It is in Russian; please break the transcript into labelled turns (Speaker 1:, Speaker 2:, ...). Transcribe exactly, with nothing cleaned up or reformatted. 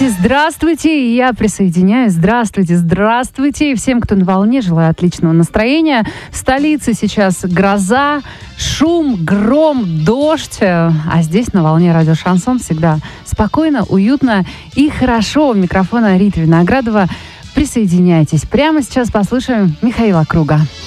Speaker 1: Здравствуйте, здравствуйте, и я присоединяюсь. Здравствуйте, здравствуйте. И всем, кто на волне, желаю отличного настроения. В столице сейчас гроза, шум, гром, дождь. А здесь на волне радио Шансон всегда спокойно, уютно и хорошо. У микрофона Рита Виноградова. Присоединяйтесь. Прямо сейчас послушаем Михаила Круга.